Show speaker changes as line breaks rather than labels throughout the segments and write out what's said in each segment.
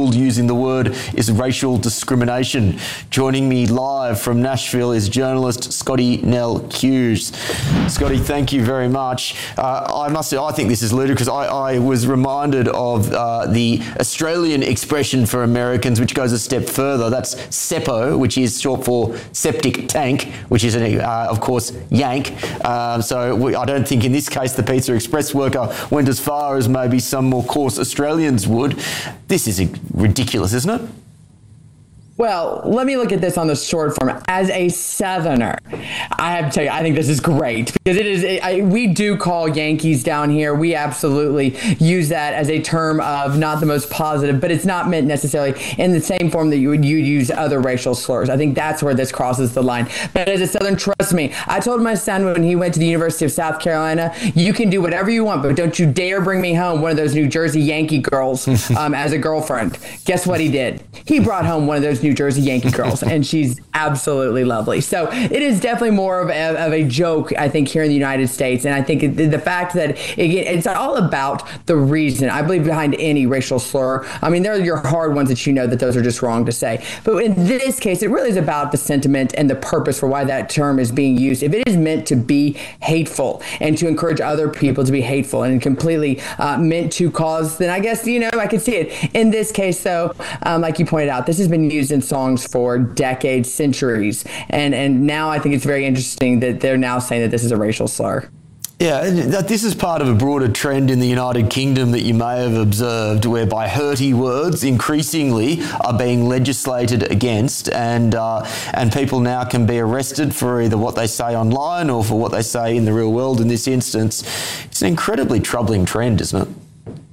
ridiculed using the word is racial discrimination. Joining me live from Nashville is journalist Scotty Nell Hughes. Scotty, thank you very much. I must say, I think this is ludicrous. I was reminded of the Australian expression for Americans, which goes a step further. That's SEPO, which is short for septic tank, which is, of course, yank. So I don't think in this case the Pizza Express worker went as far as maybe some more coarse Australians would. This is ridiculous, isn't it?
Well, let me look at this on the short form. As a Southerner, I have to tell you, I think this is great because we do call Yankees down here. We absolutely use that as a term of not the most positive, but it's not meant necessarily in the same form that you would use other racial slurs. I think that's where this crosses the line. But as a Southern, trust me, I told my son when he went to the University of South Carolina, you can do whatever you want, but don't you dare bring me home one of those New Jersey Yankee girls as a girlfriend. Guess what he did? He brought home one of those New Jersey Yankee girls, and she's absolutely lovely. So it is definitely more of a joke, I think, here in the United States. And I think the fact that it's all about the reason, I believe, behind any racial slur. I mean, there are your hard ones that you know that those are just wrong to say. But in this case, it really is about the sentiment and the purpose for why that term is being used. If it is meant to be hateful and to encourage other people to be hateful and completely meant to cause, then I guess, I can see it. In this case, though, like you pointed out, this has been used in songs for decades, centuries, and now I think it's very interesting that they're now saying that this is a racial slur.
Yeah, this is part of a broader trend in the United Kingdom that you may have observed, whereby hurty words increasingly are being legislated against, and people now can be arrested for either what they say online or for what they say in the real world. In this instance, it's an incredibly troubling trend, isn't it?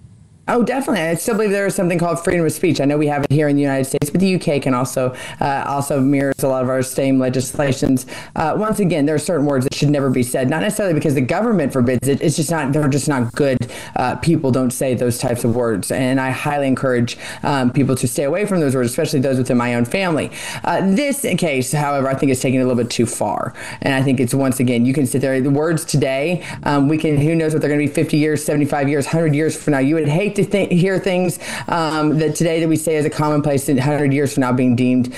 Oh, definitely. I still believe there is something called freedom of speech. I know we have it here in the United States, but the UK can also mirrors a lot of our same legislations. Once again, there are certain words that should never be said, not necessarily because the government forbids it. It's just not, they're just not good. People don't say those types of words. And I highly encourage people to stay away from those words, especially those within my own family. This case, however, I think is taking it a little bit too far. And I think it's, once again, you can sit there, the words today, who knows what they're going to be 50 years, 75 years, 100 years from now. You would hate to hear things that today that we say as a commonplace, 100 years from now being deemed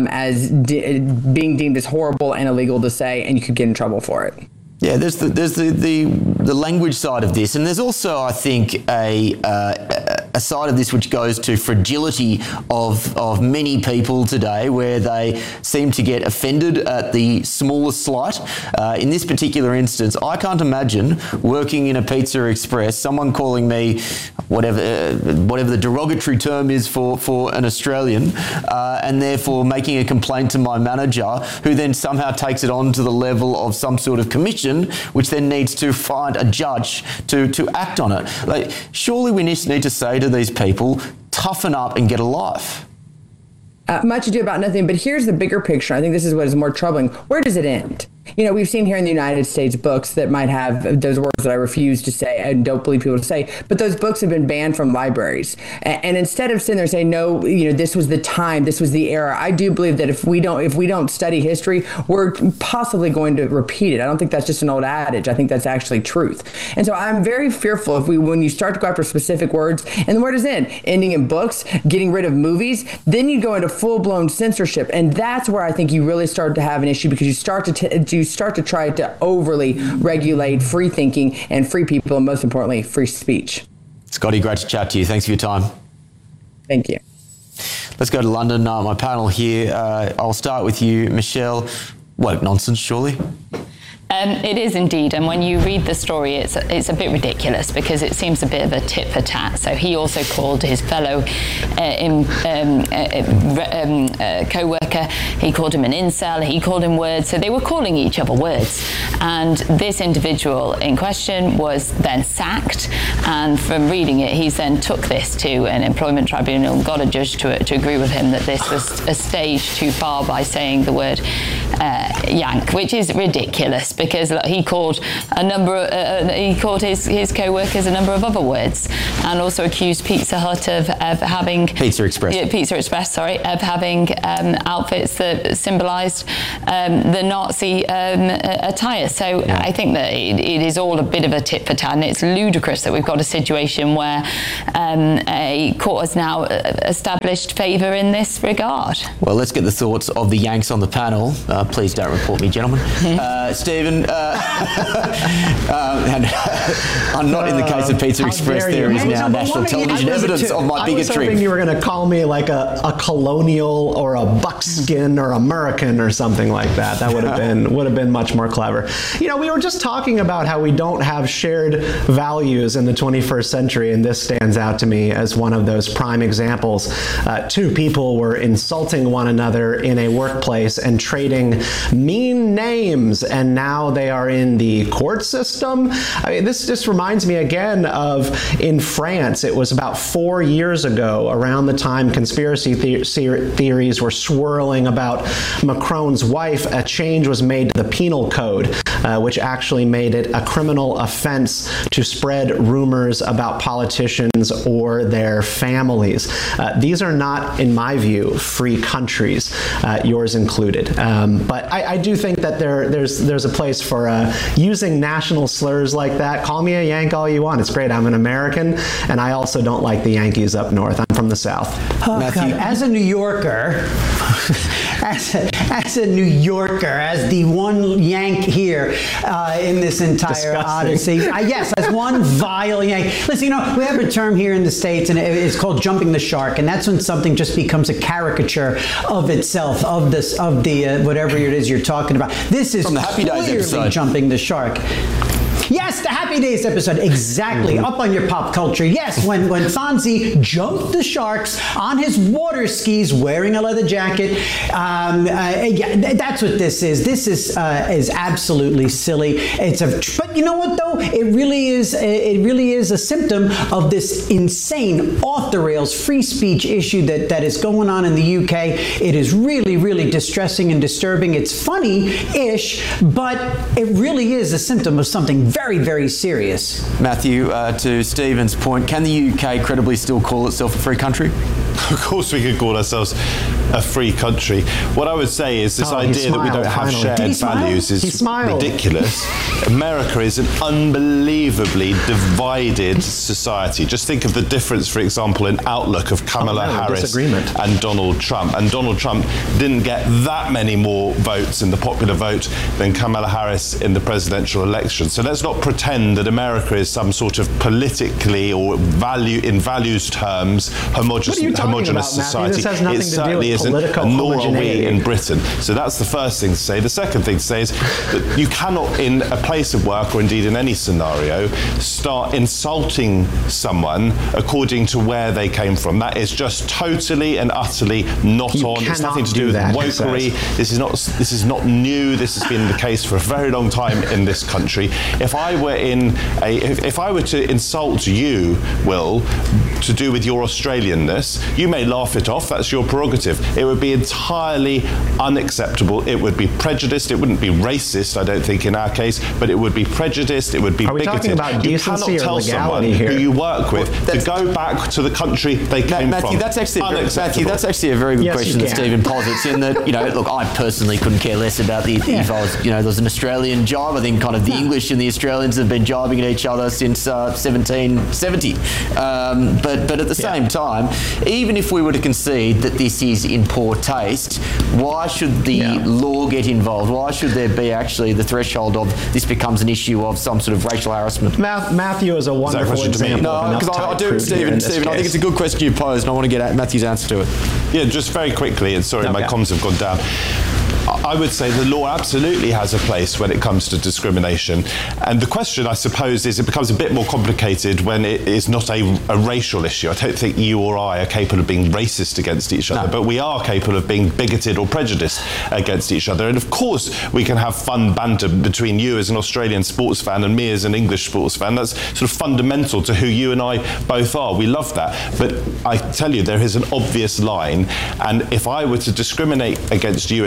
as horrible and illegal to say, and you could get in trouble for it.
Yeah, there's the language side of this, and there's also, I think, a side of this which goes to fragility of many people today, where they seem to get offended at the smallest slight. In this particular instance, I can't imagine working in a Pizza Express, someone calling me whatever the derogatory term is for an Australian, and therefore making a complaint to my manager, who then somehow takes it on to the level of some sort of commission, which then needs to find a judge to act on it. Like, surely we need to say to these people, toughen up and get a life.
Much ado about nothing, but here's the bigger picture. I think this is what is more troubling. Where does it end? We've seen here in the United States books that might have those words that I refuse to say and don't believe people to say, but those books have been banned from libraries. And instead of sitting there saying, no, this was the time, this was the era, I do believe that if we don't study history, we're possibly going to repeat it. I don't think that's just an old adage. I think that's actually truth. And so I'm very fearful when you start to go after specific words, and the word is ending in books, getting rid of movies, then you go into full-blown censorship. And that's where I think you really start to have an issue, because you start to try to overly regulate free thinking and free people, and most importantly, free speech.
Scotty, great to chat to you. Thanks for your time.
Thank you.
Let's go to London. My panel here. I'll start with you, Michelle. Woke nonsense, surely?
It is indeed, and when you read the story, it's a bit ridiculous, because it seems a bit of a tit for tat. So he also called his fellow co-worker, he called him an incel, he called him words, so they were calling each other words. And this individual in question was then sacked, and from reading it, he then took this to an employment tribunal and got a judge to agree with him that this was a stage too far by saying the word Yank, which is ridiculous because look, he called his co-workers a number of other words, and also accused Pizza Hut of having
Pizza Express,
of having outfits that symbolised the Nazi attire. So I think that it is all a bit of a tit for tat, and it's ludicrous that we've got a situation where a court has now established favour in this regard.
Well, let's get the thoughts of the Yanks on the panel. Please don't report me, gentlemen. Stephen, I'm not in the case of Pizza Express. There is now national television evidence of my bigotry.
I was hoping you were going to call me like a colonial or a buckskin or American or something like that. That would have been much more clever. You know, we were just talking about how we don't have shared values in the 21st century, and this stands out to me as one of those prime examples. Two people were insulting one another in a workplace and trading mean names, and now they are in the court system. I mean, this just reminds me again of in France. It was about 4 years ago, around the time conspiracy theories were swirling about Macron's wife. A change was made to the penal code, which actually made it a criminal offense to spread rumors about politicians or their families. These are not, in my view, free countries, yours included. But I do think that there's a place for using national slurs like that. Call me a Yank all you want. It's great. I'm an American, and I also don't like the Yankees up north. I'm from the South.
Oh, God. As a New Yorker, as a New Yorker, as the one Yank here in this entire odyssey. Yes, as one vile Yank. Listen, you know, we have a term here in the States, and it's called jumping the shark, and that's when something just becomes a caricature of itself, of the whatever it is you're talking about. This is
from the Happy Days episode.
Jumping the shark. Yes, the Happy Days episode, exactly, up on your pop culture. Yes, when Fonzie jumped the sharks on his water skis wearing a leather jacket. Yeah, that's what this is. This is absolutely silly. But you know what though? It really is a symptom of this insane off the rails free speech issue that is going on in the UK. It is really, really distressing and disturbing. It's funny-ish, but it really is a symptom of something very, very serious.
Matthew, to Stephen's point, can the UK credibly still call itself a free country?
Of course we could call ourselves a free country. What I would say is this idea that we don't have shared values is ridiculous. America is an unbelievably divided society. Just think of the difference, for example, in outlook of Kamala Harris and Donald Trump. And Donald Trump didn't get that many more votes in the popular vote than Kamala Harris in the presidential election. So let's not pretend that America is some sort of politically or in values terms homogenous society.
This has nothing
it certainly
to do with
isn't, nor are we in Britain. So that's the first thing to say. The second thing to say is that you cannot, in a place of work or indeed in any scenario, start insulting someone according to where they came from. That is just totally and utterly not on. It's nothing to do with wokery. This is not new. This has been the case for a very long time in this country. If I were to insult you, Will, to do with your Australianness, you may laugh it off. That's your prerogative. It would be entirely unacceptable. It would be prejudiced. It wouldn't be racist, I don't think, in our case, but it would be prejudiced. It would be bigoted.
Talking about
you cannot tell someone who you work with to go back to the country they came from.
That's actually a very good question that Stephen posits. In that, you know, look, I personally couldn't care less about if I was, you know, there's an Australian jibe. I think kind of the English and the Australians have been jibing at each other since 1770. But at the same time, even if we were to concede that this is in poor taste, why should the law get involved? Why should there be actually the threshold of this becomes an issue of some sort of racial harassment?
Matthew is a wonderful example.
No, because I do, Stephen, I think it's a good question you posed, and I want to get at Matthew's answer to it.
Yeah, just very quickly, and sorry, my comms have gone down. I would say the law absolutely has a place when it comes to discrimination. And the question, I suppose, is it becomes a bit more complicated when it is not a racial issue. I don't think you or I are capable of being racist against each other, but we are capable of being bigoted or prejudiced against each other. And of course, we can have fun banter between you as an Australian sports fan and me as an English sports fan. That's sort of fundamental to who you and I both are. We love that. But I tell you, there is an obvious line. And if I were to discriminate against you in a place of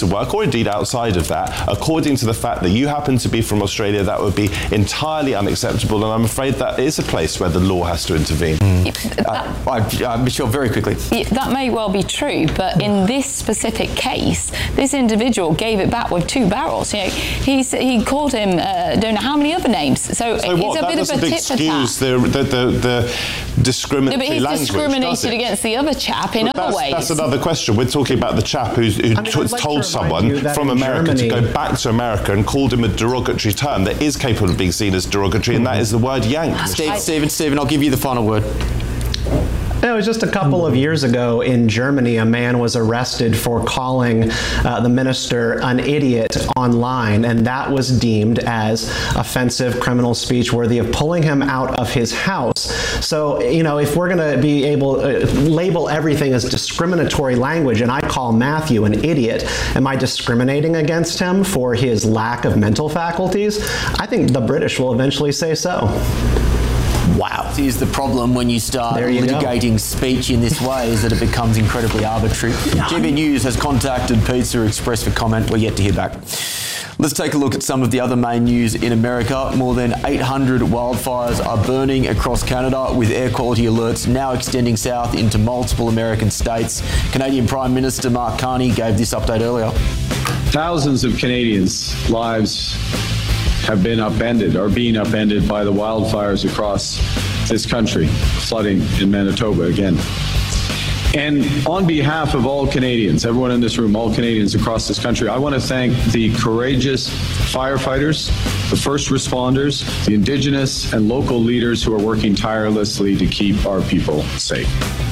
of work, or indeed outside of that, according to the fact that you happen to be from Australia, that would be entirely unacceptable, and I'm afraid that is a place where the law has to intervene.
Michelle, very quickly.
That may well be true, but in this specific case, this individual gave it back with 2 barrels. You know, he called him don't know how many other names. So it's
what?
a
That
bit of a tit for tat.
excuse the discriminatory
No, but he's
language,
discriminated against the other chap in other ways.
That's another question. We're talking about the chap who told someone from America to go back to America and called him a derogatory term that is capable of being seen as derogatory, and that is the word yank.
Stephen, I'll give you the final word.
It was just a couple of years ago in Germany, a man was arrested for calling the minister an idiot online, and that was deemed as offensive criminal speech worthy of pulling him out of his house. So, you know, if we're going to be able to label everything as discriminatory language, and I call Matthew an idiot, am I discriminating against him for his lack of mental faculties? I think the British will eventually say so.
Wow. Here's the problem when you start litigating speech in this way, is that it becomes incredibly arbitrary. GB News has contacted Pizza Express for comment. We're yet to hear back. Let's take a look at some of the other main news in America. More than 800 wildfires are burning across Canada, with air quality alerts now extending south into multiple American states. Canadian Prime Minister Mark Carney gave this update earlier.
Thousands of Canadians' lives have been upended, or being upended, by the wildfires across this country, flooding in Manitoba again. And on behalf of all Canadians, everyone in this room, all Canadians across this country, I want to thank the courageous firefighters, the first responders, the Indigenous and local leaders who are working tirelessly to keep our people safe.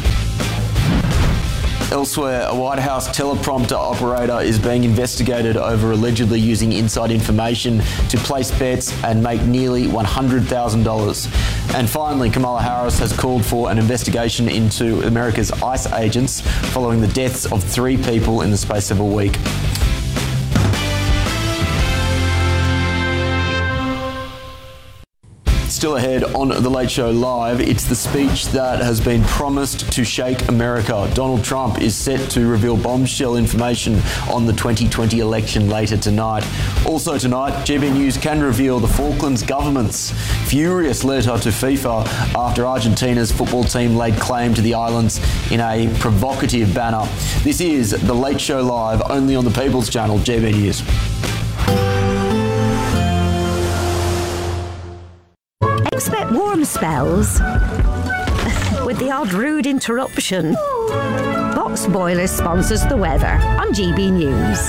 Elsewhere, a White House teleprompter operator is being investigated over allegedly using inside information to place bets and make nearly $100,000. And finally, Kamala Harris has called for an investigation into America's ICE agents following the deaths of 3 people in the space of a week. Still ahead on The Late Show Live, it's the speech that has been promised to shake America. Donald Trump is set to reveal bombshell information on the 2020 election later tonight. Also tonight, GB News can reveal the Falklands government's furious letter to FIFA after Argentina's football team laid claim to the islands in a provocative banner. This is The Late Show Live, only on the People's Channel, GB News.
Expect warm spells with the odd rude interruption. Box Boilers sponsors the weather on GB News.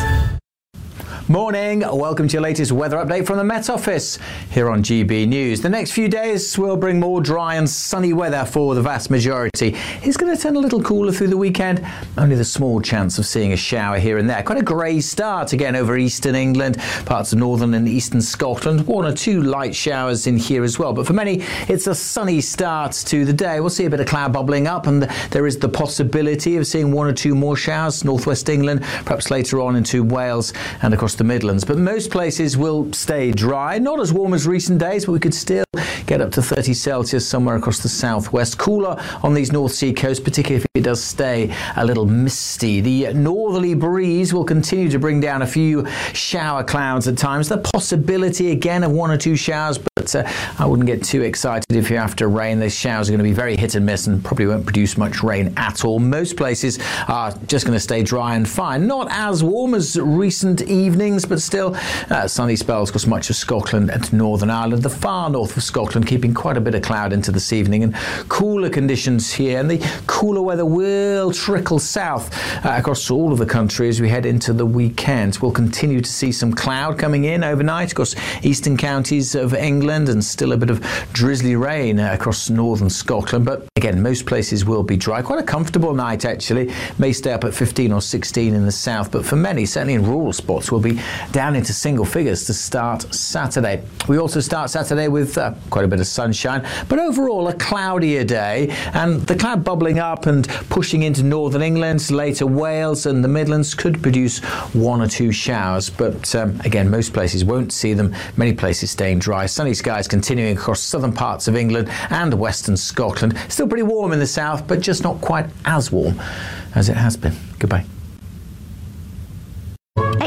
Morning, welcome to your latest weather update from the Met Office here on GB News. The next few days will bring more dry and sunny weather for the vast majority. It's going to turn a little cooler through the weekend, only the small chance of seeing a shower here and there. Quite a grey start again over eastern England, parts of northern and eastern Scotland. 1 or 2 light showers in here as well, but for many it's a sunny start to the day. We'll see a bit of cloud bubbling up, and there is the possibility of seeing 1 or 2 more showers, northwest England, perhaps later on into Wales and across the Midlands, but most places will stay dry. Not as warm as recent days, but we could still get up to 30 Celsius somewhere across the southwest. Cooler on these North Sea coasts, particularly if it does stay a little misty. The northerly breeze will continue to bring down a few shower clouds at times. The possibility again of 1 or 2 showers, but I wouldn't get too excited if you're after rain. These showers are going to be very hit and miss and probably won't produce much rain at all. Most places are just going to stay dry and fine. Not as warm as recent evenings, but still sunny spells across much of Scotland and Northern Ireland. The far north of Scotland keeping quite a bit of cloud into this evening, and cooler conditions here, and the cooler weather will trickle south across all of the country as we head into the weekend. We'll continue to see some cloud coming in overnight across eastern counties of England, and still a bit of drizzly rain across northern Scotland, but again most places will be dry. Quite a comfortable night actually. May stay up at 15 or 16 in the south, but for many, certainly in rural spots, will be down into single figures to start Saturday. We also start Saturday with quite a bit of sunshine, but overall a cloudier day, and the cloud bubbling up and pushing into northern England, later Wales and the Midlands could produce 1 or 2 showers, but again most places won't see them. Many places staying dry. Sunny skies continuing across southern parts of England and western Scotland. Still pretty warm in the south, but just not quite as warm as it has been. Goodbye.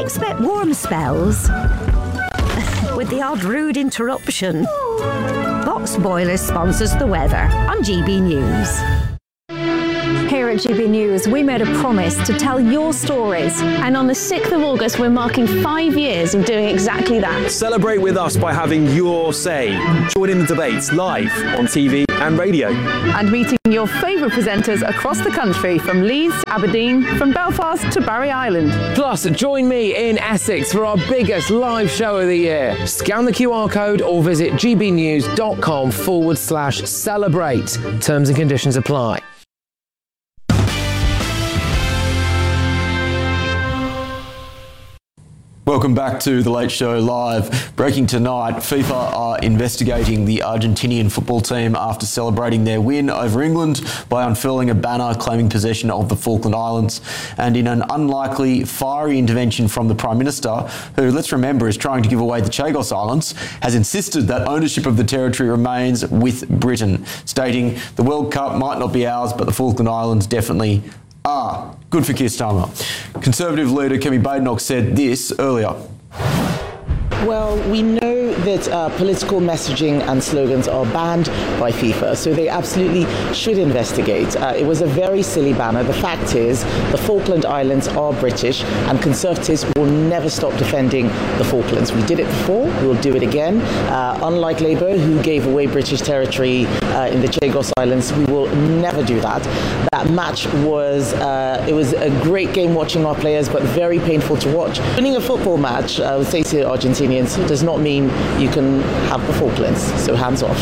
Expect warm spells with the odd rude interruption. Box Boilers sponsors the weather on GB News.
Here at GB News, we made a promise to tell your stories. And on the 6th of August, we're marking 5 years of doing exactly that.
Celebrate with us by having your say. Join in the debates live on TV and radio.
And meeting your favourite presenters across the country, from Leeds to Aberdeen, from Belfast to Barry Island.
Plus, join me in Essex for our biggest live show of the year. Scan the QR code or visit gbnews.com/celebrate. Terms and conditions apply.
Welcome back to The Late Show Live. Breaking tonight, FIFA are investigating the Argentinian football team after celebrating their win over England by unfurling a banner claiming possession of the Falkland Islands. And in an unlikely, fiery intervention from the Prime Minister, who, let's remember, is trying to give away the Chagos Islands, has insisted that ownership of the territory remains with Britain, stating the World Cup might not be ours, but the Falkland Islands definitely are. Good for Keir Starmer. Conservative leader Kemi Badenoch said this earlier.
Well, we know that political messaging and slogans are banned by FIFA, so they absolutely should investigate. It was a very silly banner. The fact is, the Falkland Islands are British, and Conservatives will never stop defending the Falklands. We did it before, we'll do it again. Unlike Labour, who gave away British territory in the Chagos Islands, we will never do that. That match was, it was a great game watching our players, but very painful to watch. Winning a football match, I would say to Argentina, does not mean you can have the Falklands, so hands off.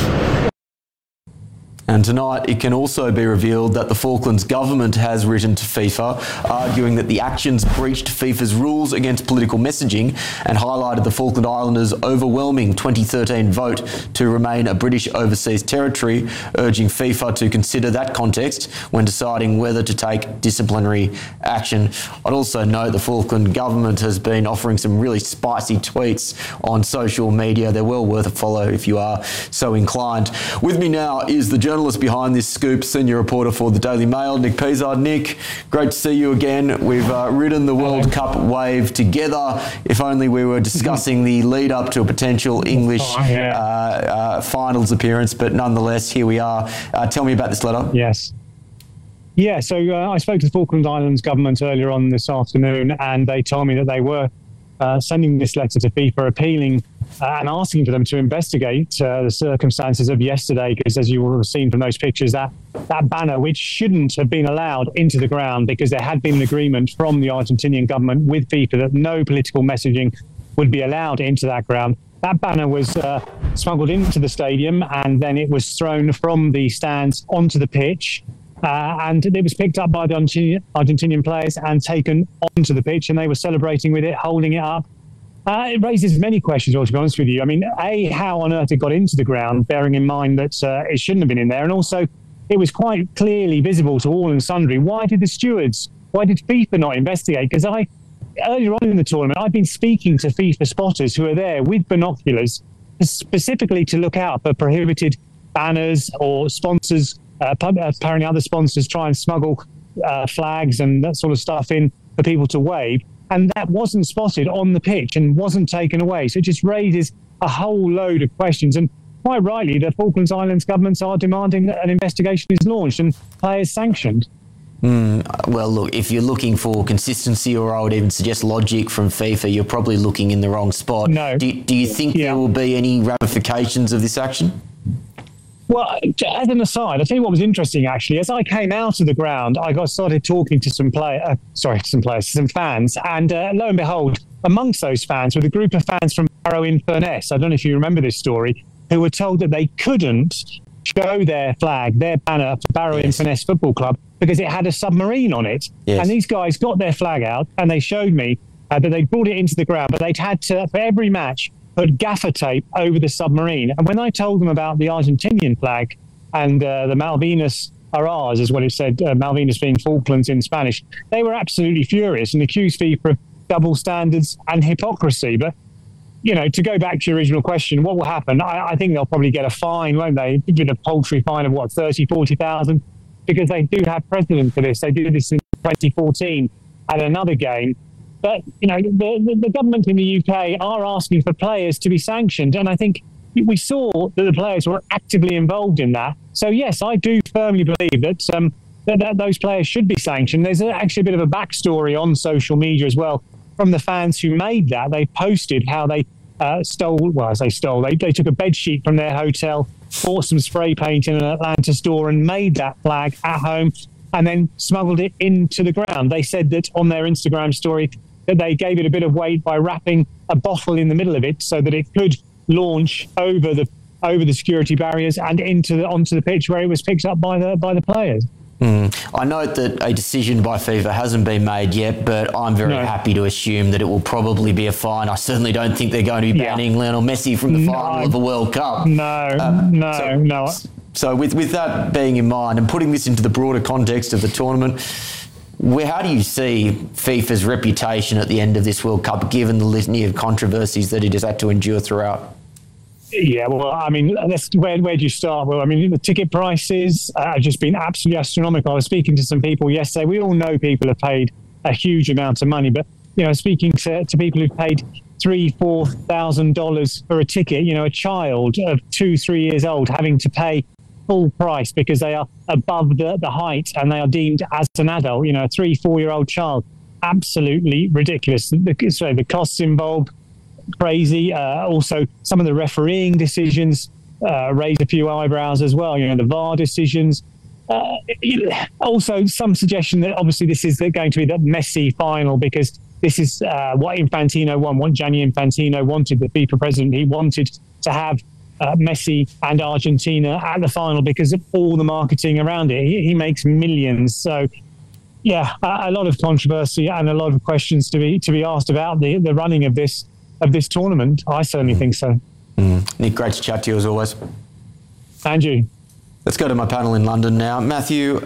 And tonight it can also be revealed that the Falklands government has written to FIFA arguing that the actions breached FIFA's rules against political messaging and highlighted the Falkland Islanders' overwhelming 2013 vote to remain a British overseas territory, urging FIFA to consider that context when deciding whether to take disciplinary action. I'd also note the Falkland government has been offering some really spicy tweets on social media. They're well worth a follow if you are so inclined. With me now is the journalist behind this scoop, senior reporter for the Daily Mail, Nick Peasard. Nick, great to see you again. We've ridden the World Cup wave together. If only we were discussing the lead up to a potential English finals appearance, but nonetheless, here we are. Tell me about this letter.
Yes. Yeah, so I spoke to the Falkland Islands government earlier on this afternoon, and they told me that they were sending this letter to FIFA, appealing and asking for them to investigate the circumstances of yesterday, because as you will have seen from those pictures, that banner, which shouldn't have been allowed into the ground because there had been an agreement from the Argentinian government with FIFA that no political messaging would be allowed into that ground. That banner was smuggled into the stadium, and then it was thrown from the stands onto the pitch. And it was picked up by the Argentinian players and taken onto the pitch, and they were celebrating with it, holding it up. It raises many questions, to be honest with you. I mean, A, how on earth it got into the ground, bearing in mind that it shouldn't have been in there. And also, it was quite clearly visible to all and sundry. Why did FIFA not investigate? Because earlier on in the tournament, I've been speaking to FIFA spotters who are there with binoculars, specifically to look out for prohibited banners or sponsors. Apparently other sponsors try and smuggle flags and that sort of stuff in for people to wave, and that wasn't spotted on the pitch and wasn't taken away. So it just raises a whole load of questions, and quite rightly the Falklands Islands governments are demanding that an investigation is launched and players sanctioned.
Well, look, if you're looking for consistency, or I would even suggest logic from FIFA, you're probably looking in the wrong spot.
No.
Do you think there will be any ramifications of this action?
Well, as an aside, I'll tell you what was interesting, actually. As I came out of the ground, I started talking to some fans, and lo and behold, amongst those fans were the group of fans from Barrow-in-Furness. I don't know if you remember this story, who were told that they couldn't show their flag, their banner for Barrow-in-Furness Football Club, because it had a submarine on it. Yes. And these guys got their flag out, and they showed me that they'd brought it into the ground, but they'd had to, for every match, put gaffer tape over the submarine. And when I told them about the Argentinian flag and the Malvinas are ours, is what it said, Malvinas being Falklands in Spanish, they were absolutely furious and accused FIFA of double standards and hypocrisy. But, you know, to go back to your original question, what will happen? I think they'll probably get a fine, won't they? Get a paltry fine of, 30, 40,000? Because they do have precedent for this. They did this in 2014 at another game. But, the government in the UK are asking for players to be sanctioned. And I think we saw that the players were actively involved in that. So, yes, I do firmly believe that that those players should be sanctioned. There's actually a bit of a backstory on social media as well from the fans who made that. They posted how they they took a bed sheet from their hotel, bought some spray paint in an Atlanta store and made that flag at home and then smuggled it into the ground. They said that on their Instagram story that they gave it a bit of weight by wrapping a bottle in the middle of it so that it could launch over the security barriers and onto the pitch where it was picked up by the players.
I note that a decision by FIFA hasn't been made yet, but I'm very happy to assume that it will probably be a fine. I certainly don't think they're going to be banning Lionel Messi from the final of the World Cup.
No.
So with that being in mind and putting this into the broader context of the tournament, how do you see FIFA's reputation at the end of this World Cup, given the litany of controversies that it has had to endure throughout?
Yeah, well, I mean, where do you start? Well, I mean, the ticket prices have just been absolutely astronomical. I was speaking to some people yesterday. We all know people have paid a huge amount of money, but, speaking to people who've paid $3,000-4,000 for a ticket, a child of 2-3 years old having to pay full price because they are above the height and they are deemed as an adult, a 3-4-year-old child. Absolutely ridiculous. The costs involved, crazy. Also, some of the refereeing decisions raised a few eyebrows as well. The VAR decisions. Also, some suggestion that obviously this is going to be the Messi final because this is what Infantino what Gianni Infantino wanted, the FIFA president. He wanted to have Messi and Argentina at the final because of all the marketing around it. He makes millions. So, yeah, a lot of controversy and a lot of questions to be asked about the running of this tournament. I certainly think so.
Nick, great to chat to you as always.
And you.
Let's go to my panel in London now. Matthew,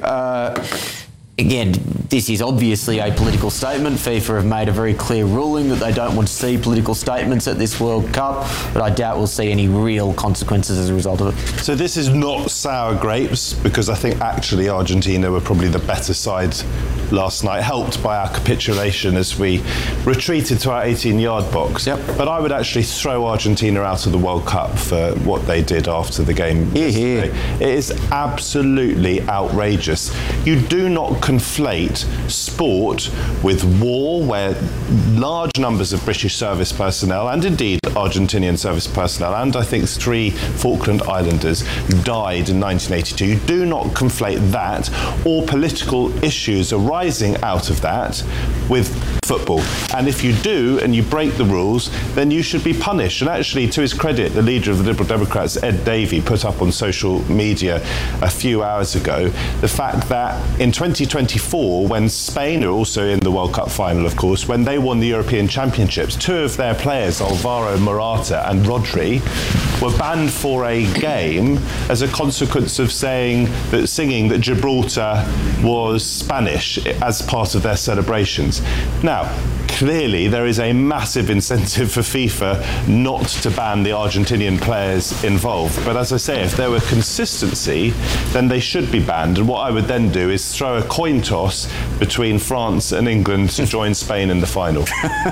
again, this is obviously a political statement. FIFA have made a very clear ruling that they don't want to see political statements at this World Cup, but I doubt we'll see any real consequences as a result of it.
So this is not sour grapes, because I think actually Argentina were probably the better side last night, helped by our capitulation as we retreated to our 18-yard box.
Yep.
But I would actually throw Argentina out of the World Cup for what they did after the game yesterday. It is absolutely outrageous. You do not conflate sport with war, where large numbers of British service personnel and indeed Argentinian service personnel and I think 3 Falkland Islanders died in 1982. You do not conflate that or political issues arising out of that with football. And if you do and you break the rules, then you should be punished. And actually, to his credit, the leader of the Liberal Democrats, Ed Davey, put up on social media a few hours ago the fact that in 2024, when Spain are also in the World Cup final, of course, when they won the European Championships, 2 of their players, Alvaro Morata and Rodri, were banned for a game as a consequence of singing that Gibraltar was Spanish as part of their celebrations. Now, clearly there is a massive incentive for FIFA not to ban the Argentinian players involved. But as I say, if there were consistency, then they should be banned. And what I would then do is throw a coin toss between France and England to join Spain in the final.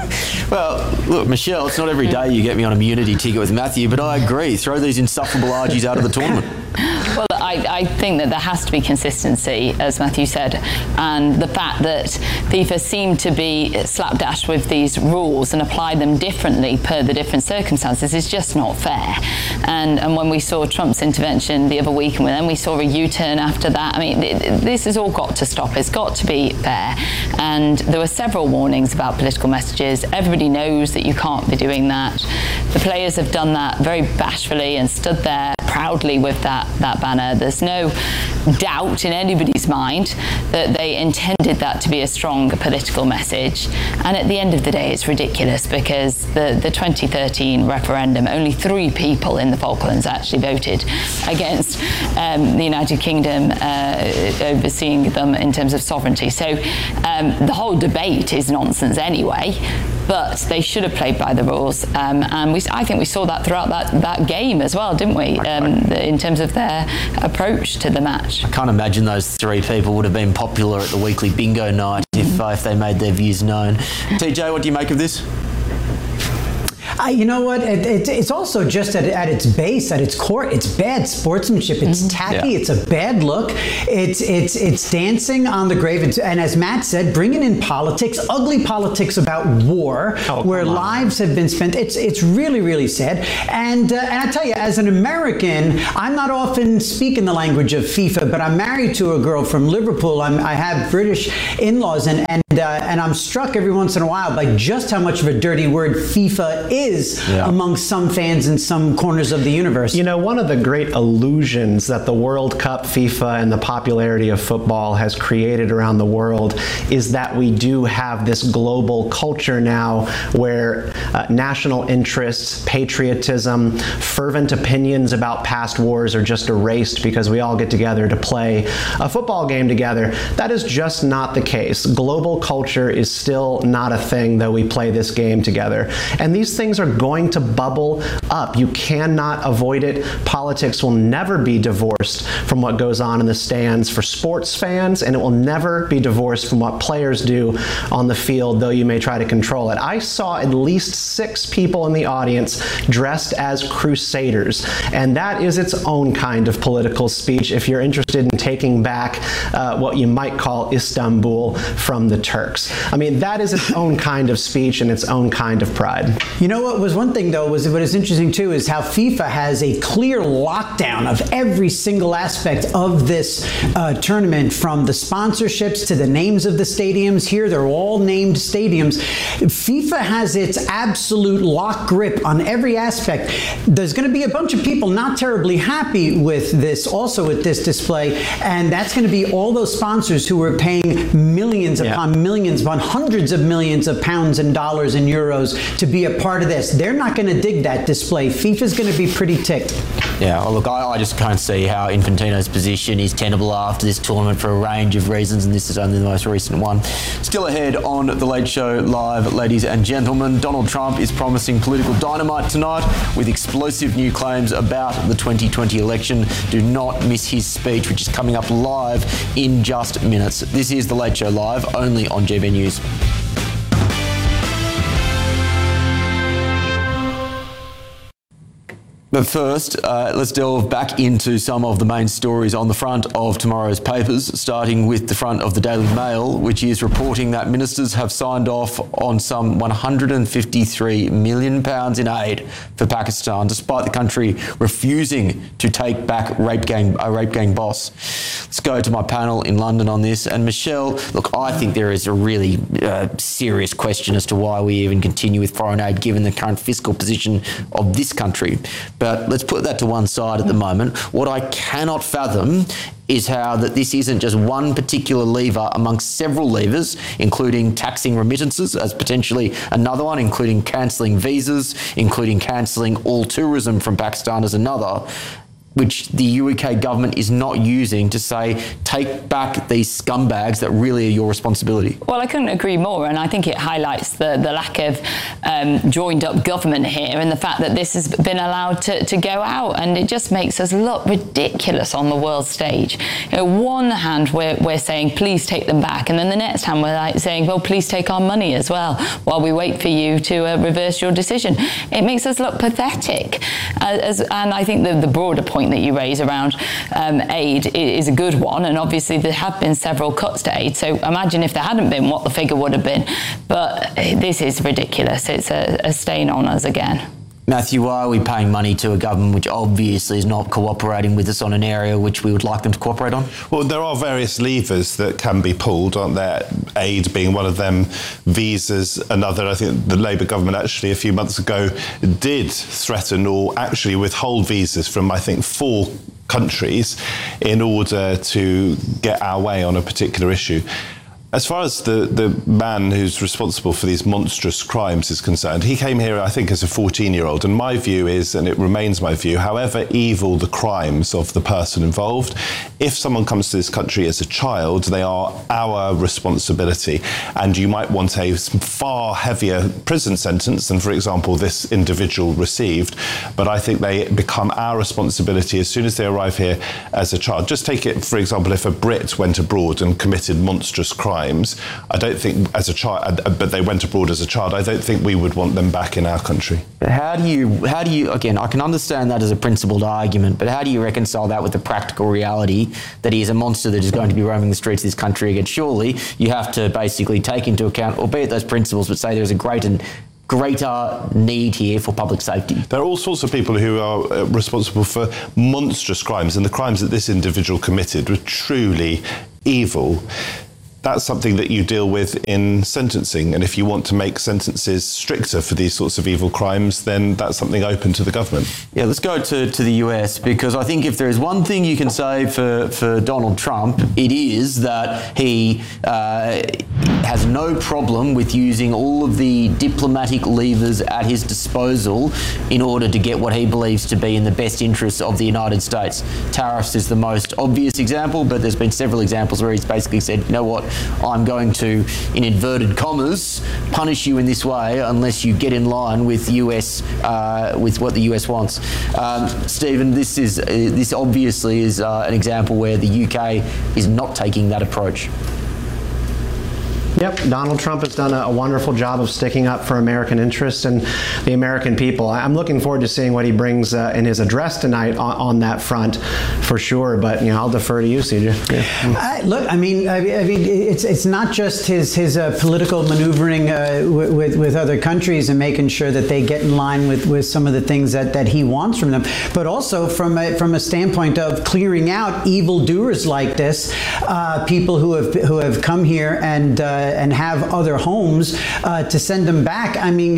Well, look, Michelle, it's not every day you get me on immunity ticket with Matthew, but I agree. Throw these insufferable Argies out of the tournament.
Well, I think that there has to be consistency, as Matthew said, and the fact that FIFA seem to be slapdash with these rules and apply them differently per the different circumstances is just not fair. And when we saw Trump's intervention the other week, and then we saw a U-turn after that, I mean, this has all got to stop. It's got to be fair. And there were several warnings about political messages. Everybody knows that you can't be doing that. The players have done that very bashfully and stood there proudly with that banner. There's no doubt in anybody's mind that they intended that to be a strong political message. And at the end of the day, it's ridiculous because the 2013 referendum, only 3 people in the Falklands actually voted against the United Kingdom overseeing them in terms of sovereignty. So the whole debate is nonsense anyway. But they should have played by the rules, and I think we saw that throughout that game as well, didn't we? In terms of their approach to the match.
I can't imagine those 3 people would have been popular at the weekly bingo night if FIFA if they made their views known. TJ, what do you make of this?
You know what? It's also just at its base, at its core, it's bad sportsmanship. It's tacky. Yeah. It's a bad look. It's dancing on the grave. And as Matt said, bringing in politics, ugly politics about war, where lives have been spent. It's really, really sad. And I tell you, as an American, I'm not often speaking the language of FIFA, but I'm married to a girl from Liverpool. I have British in-laws, and I'm struck every once in a while by just how much of a dirty word FIFA is among some fans in some corners of the universe.
You know, one of the great illusions that the World Cup, FIFA, and the popularity of football has created around the world is that we do have this global culture now where national interests, patriotism, fervent opinions about past wars are just erased because we all get together to play a football game together. That is just not the case. Global culture is still not a thing, though we play this game together. And these things are going to bubble up. You cannot avoid it. Politics will never be divorced from what goes on in the stands for sports fans, and it will never be divorced from what players do on the field, though you may try to control it. I saw at least 6 people in the audience dressed as crusaders, and that is its own kind of political speech if you're interested in taking back what you might call Istanbul from the Turks. I mean, that is its own kind of speech and its own kind of pride.
You know what was one thing, though, was what is interesting, too, is how FIFA has a clear lockdown of every single aspect of this tournament, from the sponsorships to the names of the stadiums. Here, they're all named stadiums. FIFA has its absolute lock grip on every aspect. There's going to be a bunch of people not terribly happy with this, also with this display, and that's going to be all those sponsors who are paying millions upon millions, upon hundreds of millions of pounds and dollars and euros to be a part of this. They're not going to dig that display. FIFA's going to be pretty ticked.
Yeah, well, look, I just can't see how Infantino's position is tenable after this tournament for a range of reasons, and this is only the most recent one. Still ahead on The Late Show Live, ladies and gentlemen, Donald Trump is promising political dynamite tonight with explosive new claims about the 2020 election. Do not miss his speech, which is coming up live in just minutes. This is The Late Show Live, only on GB News. But first, let's delve back into some of the main stories on the front of tomorrow's papers, starting with the front of the Daily Mail, which is reporting that ministers have signed off on some £153 million in aid for Pakistan, despite the country refusing to take back a rape gang boss. Let's go to my panel in London on this. And Michelle, look, I think there is a really serious question as to why we even continue with foreign aid given the current fiscal position of this country. But let's put that to one side at the moment. What I cannot fathom is how that this isn't just one particular lever amongst several levers, including taxing remittances as potentially another one, including cancelling visas, including cancelling all tourism from Pakistan as another, which the UK government is not using to say, take back these scumbags that really are your responsibility.
Well, I couldn't agree more, and I think it highlights the lack of joined up government here and the fact that this has been allowed to go out, and it just makes us look ridiculous on the world stage. You know, one hand we're saying, please take them back, and then the next hand we're like saying, well, please take our money as well while we wait for you to reverse your decision. It makes us look pathetic. And I think the broader point that you raise around aid is a good one, and obviously there have been several cuts to aid, so imagine if there hadn't been what the figure would have been. But this is ridiculous. It's a stain on us again.
Matthew, why are we paying money to a government which obviously is not cooperating with us on an area which we would like them to cooperate on?
Well, there are various levers that can be pulled, aren't there? Aid being one of them, visas another. I think the Labour government actually a few months ago did threaten or actually withhold visas from, I think, 4 countries in order to get our way on a particular issue. As far as the man who's responsible for these monstrous crimes is concerned, he came here, I think, as a 14-year-old. And my view is, and it remains my view, however evil the crimes of the person involved, if someone comes to this country as a child, they are our responsibility. And you might want a far heavier prison sentence than, for example, this individual received. But I think they become our responsibility as soon as they arrive here as a child. Just take it, for example, if a Brit went abroad and committed monstrous crimes, crimes, I don't think as a child, but they went abroad as a child, I don't think we would want them back in our country.
How do you, again, I can understand that as a principled argument, but how do you reconcile that with the practical reality that he is a monster that is going to be roaming the streets of this country again? Surely you have to basically take into account, albeit those principles, but say there's a greater need here for public safety.
There are all sorts of people who are responsible for monstrous crimes, and the crimes that this individual committed were truly evil. That's something that you deal with in sentencing, and if you want to make sentences stricter for these sorts of evil crimes, then that's something open to the government.
Yeah, let's go to the US, because I think if there is one thing you can say for Donald Trump, it is that he has no problem with using all of the diplomatic levers at his disposal in order to get what he believes to be in the best interests of the United States. Tariffs is the most obvious example, but there's been several examples where he's basically said, you know what, I'm going to, in inverted commas, punish you in this way unless you get in line with with what the US wants. Stephen, this obviously is an example where the UK is not taking that approach.
Yep, Donald Trump has done a wonderful job of sticking up for American interests and the American people. I'm looking forward to seeing what he brings in his address tonight on that front, for sure. But I'll defer to you, CJ. Yeah.
Look, I mean, it's not just his political maneuvering with other countries and making sure that they get in line with some of the things that he wants from them, but also from a standpoint of clearing out evildoers like this, people who have come here and have other homes, to send them back. I mean,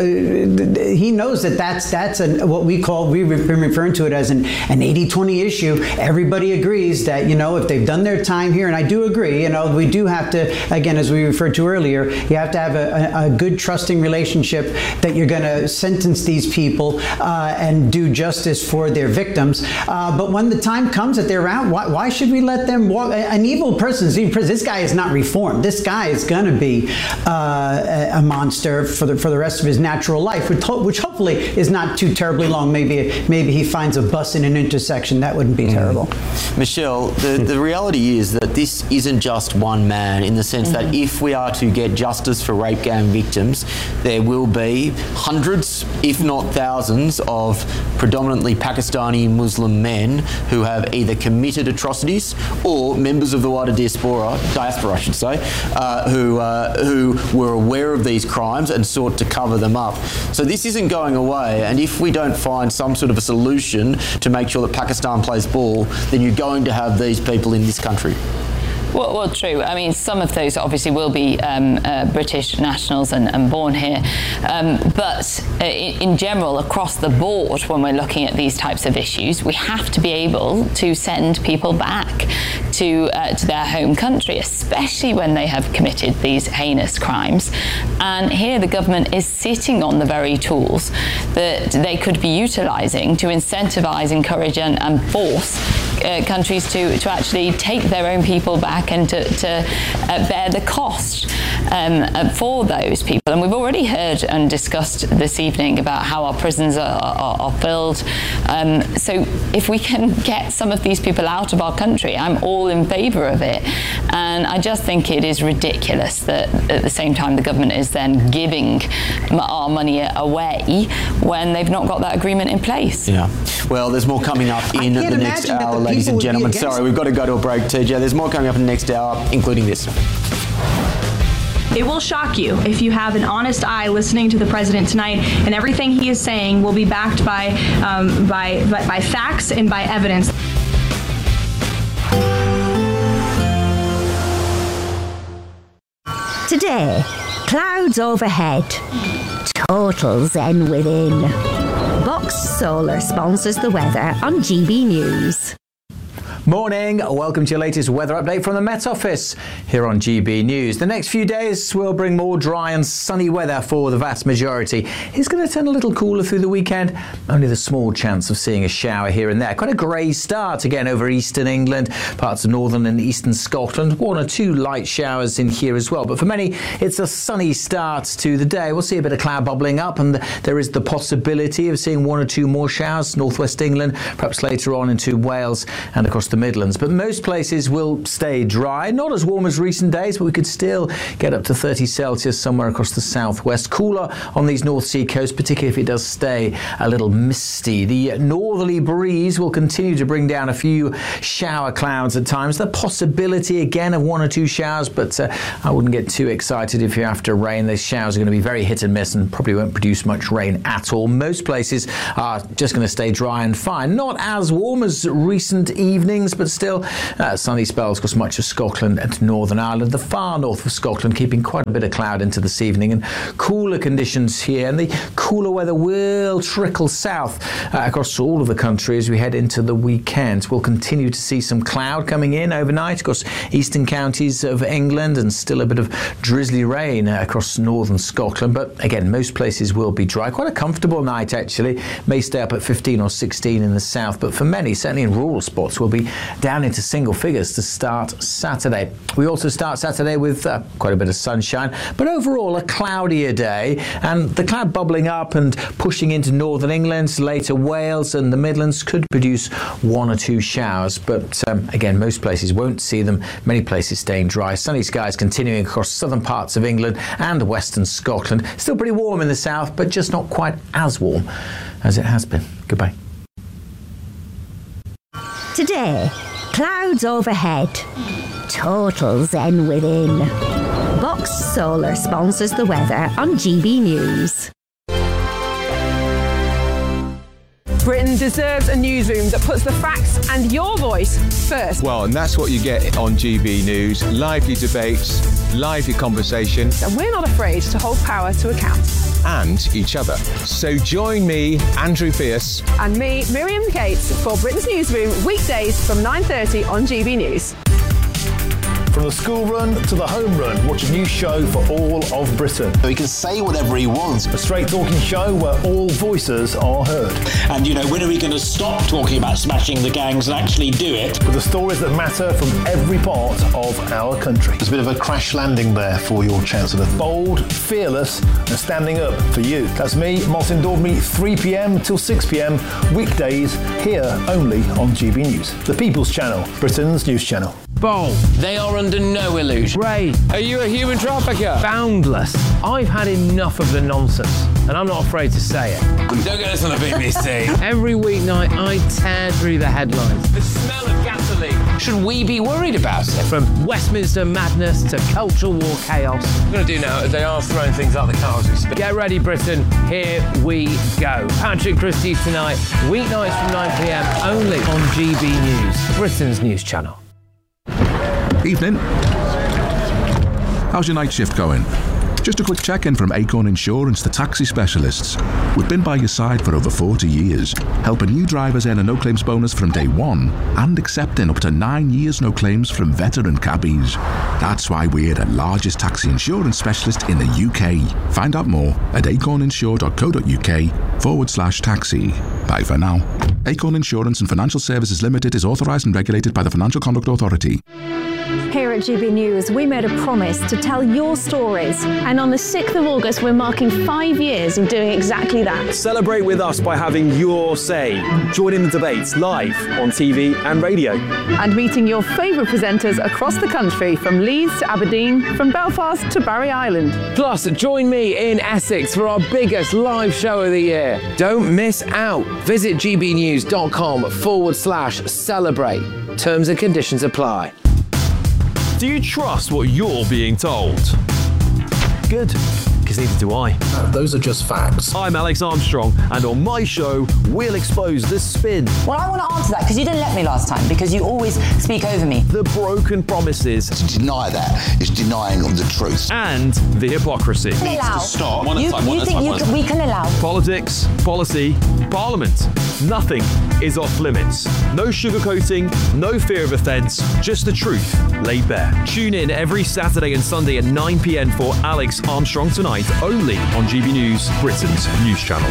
he knows that's what we've been referring to it as an 80-20 issue. Everybody agrees that, if they've done their time here, and I do agree, we do have to, again, as we referred to earlier, you have to have a good trusting relationship that you're going to sentence these people and do justice for their victims. But when the time comes that they're out, why should we let them walk? An evil person is evil person. This guy is not reformed. This guy is going to be a monster for the rest of his natural life, which hopefully is not too terribly long. Maybe he finds a bus in an intersection. That wouldn't be terrible.
Michelle, the reality is that this isn't just one man, in the sense that if we are to get justice for rape gang victims, there will be hundreds, if not thousands, of predominantly Pakistani Muslim men who have either committed atrocities or members of the wider diaspora I should say, who were aware of these crimes and sought to cover them up. So this isn't going away, and if we don't find some sort of a solution to make sure that Pakistan plays ball, then you're going to have these people in this country.
Well, true. I mean, some of those obviously will be British nationals and born here. But in general, across the board, when we're looking at these types of issues, we have to be able to send people back to their home country, especially when they have committed these heinous crimes. And here the government is sitting on the very tools that they could be utilising to incentivise, encourage and force countries to actually take their own people back and to bear the cost for those people. And we've already heard and discussed this evening about how our prisons are filled. So if we can get some of these people out of our country, I'm all in favour of it. And I just think it is ridiculous that at the same time the government is then giving our money away when they've not got that agreement in place.
Yeah. Well, there's more coming up in the next hour, ladies and gentlemen. Sorry, we've got to go to a break, TJ. There's more coming up in the next hour, including this.
It will shock you if you have an honest eye listening to the president tonight, and everything he is saying will be backed by facts and by evidence.
Today, clouds overhead, total zen within. Box Solar sponsors the weather on GB News.
Morning, welcome to your latest weather update from the Met Office here on GB News. The next few days will bring more dry and sunny weather for the vast majority. It's going to turn a little cooler through the weekend, only the small chance of seeing a shower here and there. Quite a grey start again over eastern England, parts of northern and eastern Scotland. One or two light showers in here as well, but for many it's a sunny start to the day. We'll see a bit of cloud bubbling up, and there is the possibility of seeing one or two more showers, northwest England, perhaps later on into Wales and across the Midlands, but most places will stay dry. Not as warm as recent days, but we could still get up to 30 Celsius somewhere across the southwest. Cooler on these North Sea coasts, particularly if it does stay a little misty. The northerly breeze will continue to bring down a few shower clouds at times. The possibility again of 1 or 2 showers, but I wouldn't get too excited if you're after rain. Those showers are going to be very hit and miss and probably won't produce much rain at all. Most places are just going to stay dry and fine. Not as warm as recent evenings, but still sunny spells across much of Scotland and Northern Ireland. The far north of Scotland keeping quite a bit of cloud into this evening, and cooler conditions here, and the cooler weather will trickle south across all of the country as we head into the weekend. We'll continue to see some cloud coming in overnight across eastern counties of England, and still a bit of drizzly rain across northern Scotland, but again most places will be dry. Quite a comfortable night actually. May stay up at 15 or 16 in the south, but for many, certainly in rural spots, we'll be down into single figures to start Saturday. We also start Saturday with quite a bit of sunshine, but overall a cloudier day, and the cloud bubbling up and pushing into northern England, later Wales and the Midlands could produce 1 or 2 showers, but again most places won't see them. Many places staying dry. Sunny skies continuing across southern parts of England and western Scotland. Still pretty warm in the south, but just not quite as warm as it has been. Goodbye.
Today, clouds overhead, total zen within. Box Solar sponsors the weather on GB News.
Britain deserves a newsroom that puts the facts and your voice first.
Well, and that's what you get on GB News. Lively debates, lively conversation.
And we're not afraid to hold power to account.
And each other. So join me, Andrew Pierce.
And me, Miriam Cates, for Britain's Newsroom, weekdays from 9:30 on GB News.
From the school run to the home run, watch a new show for all of Britain.
He can say whatever he wants.
A straight talking show where all voices are heard.
And, you know, when are we going to stop talking about smashing the gangs and actually do it?
With the stories that matter from every part of our country.
There's a bit of a crash landing there for your Chancellor.
Bold, fearless and standing up for you. That's me, Martin Daubney, 3 p.m. till 6 p.m. weekdays here only on GB News. The People's Channel, Britain's news channel.
Bold.
They are under no illusion.
Ray, are you a human trafficker? Boundless. I've had enough of the nonsense, and I'm not afraid to say it.
Don't get us on the BBC.
Every weeknight, I tear through the headlines.
The smell of gasoline. Should we be worried about it?
From Westminster madness to cultural war chaos.
What I'm going to do now is they are throwing things out the car as we speak.
Get ready, Britain. Here we go. Patrick Christie's tonight, weeknights from 9 p.m. only on GB News, Britain's news channel.
Evening. How's your night shift going? Just a quick check-in from Acorn Insurance, the taxi specialists. We've been by your side for over 40 years, helping new drivers earn a no-claims bonus from day one and accepting up to 9 years no claims from veteran cabbies. That's why we're the largest taxi insurance specialist in the UK. Find out more at acorninsure.co.uk/taxi. Bye for now. Acorn Insurance and Financial Services Limited is authorised and regulated by the Financial Conduct Authority.
Here at GB News, we made a promise to tell your stories. And on the 6th of August, we're marking 5 years of doing exactly that.
Celebrate with us by having your say. Join in the debates live on TV and radio.
And meeting your favourite presenters across the country, from Leeds to Aberdeen, from Belfast to Barry Island.
Plus, join me in Essex for our biggest live show of the year. Don't miss out. Visit gbnews.com/celebrate. Terms and conditions apply.
Do you trust what you're being told? Good, because neither do I.
Those are just facts.
I'm Alex Armstrong, and on my show, we'll expose the spin.
Well, I want to answer that, because you didn't let me last time, because you always speak over me.
The broken promises.
To deny that is denying the truth.
And the hypocrisy.
Needs to
stop.
We can allow.
Politics, policy, parliament. Nothing is off limits. No sugarcoating, no fear of offence, just the truth laid bare. Tune in every Saturday and Sunday at 9 p.m. for Alex Armstrong Tonight, only on GB News, Britain's news channel.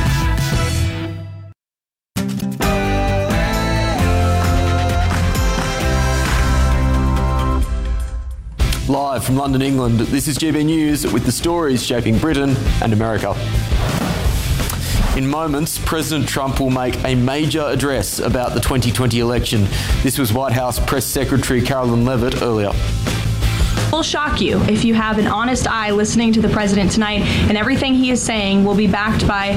Live from London, England, this is GB News with the stories shaping Britain and America. In moments, President Trump will make a major address about the 2020 election. This was White House Press Secretary Carolyn Leavitt earlier.
Will shock you if you have an honest eye listening to the president tonight, and everything he is saying will be backed by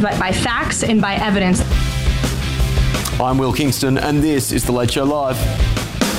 facts and by evidence.
I'm Will Kingston, and this is The Late Show Live.